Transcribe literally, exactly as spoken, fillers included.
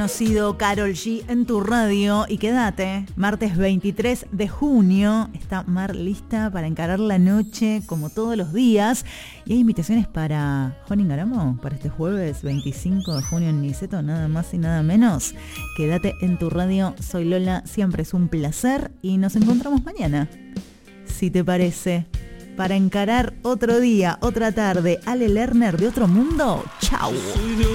Conocido Karol G en tu radio y quédate, martes veintitrés de junio, está Mar lista para encarar la noche como todos los días y hay invitaciones para Juan Ingaramo para este jueves veinticinco de junio en Niceto, nada más y nada menos. Quédate en tu radio, soy Lola, siempre es un placer y nos encontramos mañana, si te parece, para encarar otro día, otra tarde. Ale Lerner de Otro Mundo, chau.